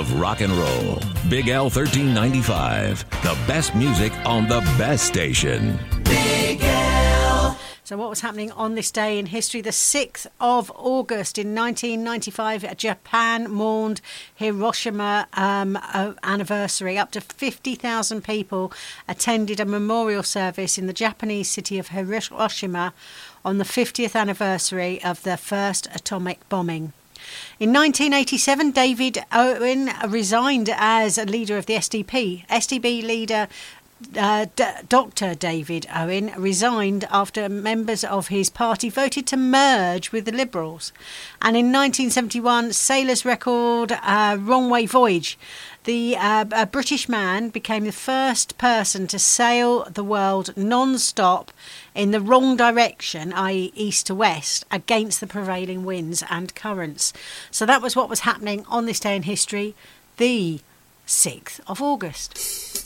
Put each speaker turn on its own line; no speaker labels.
of rock and roll. Big L 1395. The best music on the best station. Big L.
So what was happening on this day in history? The 6th of August in 1995, Japan mourned Hiroshima anniversary. Up to 50,000 people attended a memorial service in the Japanese city of Hiroshima on the 50th anniversary of the first atomic bombing. In 1987, David Owen resigned as a leader of the SDP. SDP leader Dr. David Owen resigned after members of his party voted to merge with the Liberals. And in 1971, sailors record Wrong Way Voyage. A British man became the first person to sail the world non-stop in the wrong direction, i.e. east to west, against the prevailing winds and currents. So that was what was happening on this day in history, the 6th of August.